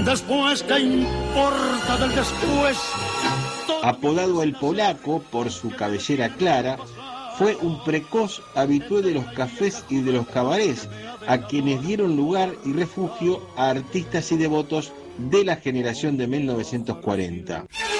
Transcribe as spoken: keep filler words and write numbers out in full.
Después, ¿qué importa del después? Apodado el Polaco por su cabellera clara, fue un precoz habitué de los cafés y de los cabarets, a quienes dieron lugar y refugio a artistas y devotos de la generación de mil novecientos cuarenta.